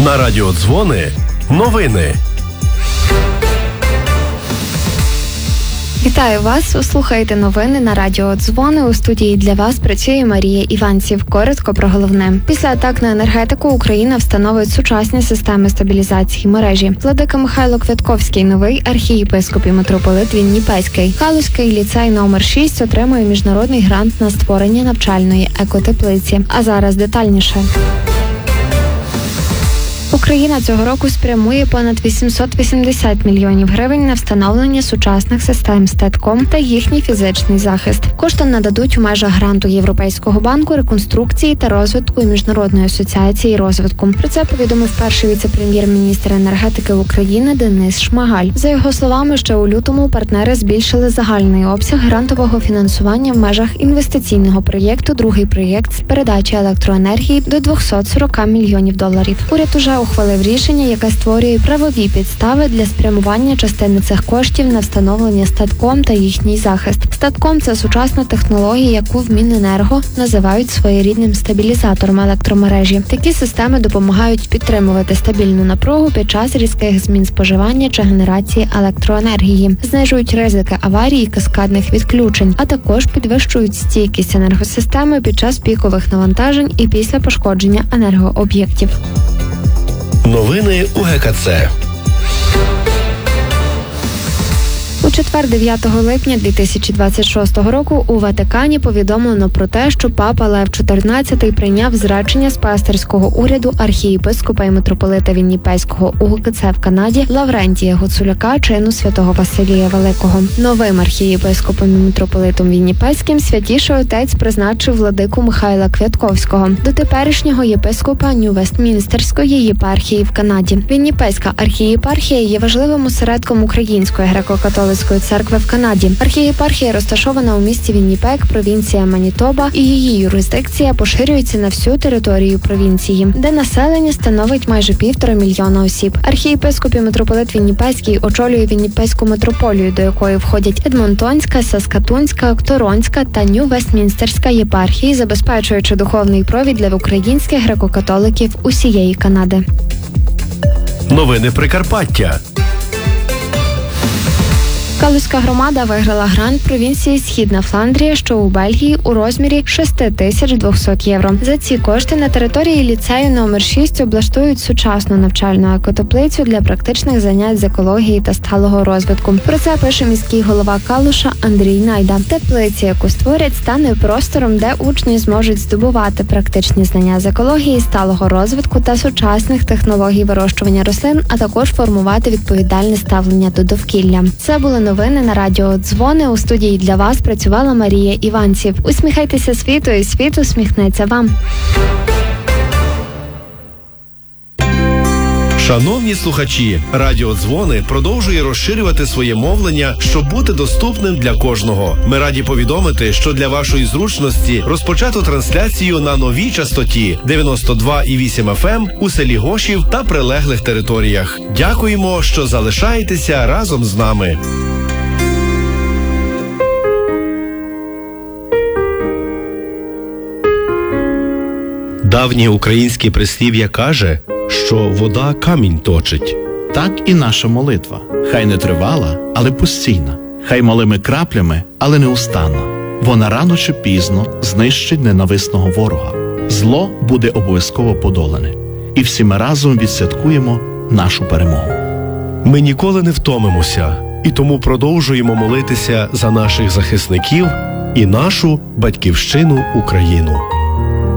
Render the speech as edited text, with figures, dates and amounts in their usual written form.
На радіо Дзвони новини. Вітаю вас! Слухаєте новини на радіо Дзвони. У студії для вас працює Марія Іванців. Коротко про головне. Після атак на енергетику Україна встановить сучасні системи стабілізації мережі. Владика Михайло Квятковський, новий архієпископ і митрополит Вінніпеський. Калузький ліцей номер 6 отримує міжнародний грант на створення навчальної екотеплиці. А зараз детальніше. Україна цього року спрямує понад 880 мільйонів гривень на встановлення сучасних систем Статком та їхній фізичний захист. Кошти нададуть у межах гранту Європейського банку реконструкції та розвитку і Міжнародної асоціації розвитку. Про це повідомив перший віце-прем'єр-міністр енергетики України Денис Шмигаль. За його словами, ще у лютому партнери збільшили загальний обсяг грантового фінансування в межах інвестиційного проєкту «Другий проєкт з передачі електроенергії» до 240 мільйонів доларів. Уряд уже ухвалив рішення, яке створює правові підстави для спрямування частини цих коштів на встановлення Статком та їхній захист. Статком – це сучасна технологія, яку в Міненерго називають своєрідним стабілізатором електромережі. Такі системи допомагають підтримувати стабільну напругу під час різких змін споживання чи генерації електроенергії, знижують ризики аварій і каскадних відключень, а також підвищують стійкість енергосистеми під час пікових навантажень і після пошкодження енергооб'єктів. Новини УГКЦ. У четвер, 9 липня 2026 року, у Ватикані повідомлено про те, що папа Лев XIV прийняв зречення з пастирського уряду архієпископа і митрополита Вінніпеського УГКЦ в Канаді Лаврентія Гуцуляка чину святого Василія Великого. Новим архієпископом і митрополитом Вінніпеським святіший отець призначив владику Михайла Квятковського, дотеперішнього єпископа Нью-Вестмінстерської єпархії в Канаді. Вінніпеська архієпархія є важливим осередком Української греко-католицької церкви в Канаді. Архієпархія розташована у місті Вінніпек, провінція Манітоба, і її юрисдикція поширюється на всю територію провінції, де населення становить майже 1,5 мільйона осіб. Архієпископ і митрополит Вінніпеський очолює Вінніпеську митрополію, до якої входять Едмонтонська, Саскатунська, Торонська та Нью-Вестмінстерська єпархії, забезпечуючи духовний провід для українських греко-католиків усієї Канади. Новини Прикарпаття. Калузька громада виграла грант провінції Східна Фландрія, що у Бельгії, у розмірі 6200 євро. За ці кошти на території ліцею номер 6 облаштують сучасну навчальну екотеплицю для практичних занять з екології та сталого розвитку. Про це пише міський голова Калуша Андрій Найда. Теплиця, яку створять, стане простором, де учні зможуть здобувати практичні знання з екології, сталого розвитку та сучасних технологій вирощування рослин, а також формувати відповідальне ставлення до довкілля. Це були новини на радіо Дзвони. У студії для вас працювала Марія Іванців. Усміхайтеся світу, і світ усміхнеться вам. Шановні слухачі, радіо Дзвони продовжує розширювати своє мовлення, щоб бути доступним для кожного. Ми раді повідомити, що для вашої зручності розпочато трансляцію на новій частоті 92,8 FM у селі Гошів та прилеглих територіях. Дякуємо, що залишаєтеся разом з нами. Давнє українське прислів'я каже, що вода камінь точить. Так і наша молитва. Хай не тривала, але постійна. Хай малими краплями, але неустанна. Вона рано чи пізно знищить ненависного ворога. Зло буде обов'язково подолане. І всі ми разом відсвяткуємо нашу перемогу. Ми ніколи не втомимося, і тому продовжуємо молитися за наших захисників і нашу батьківщину Україну.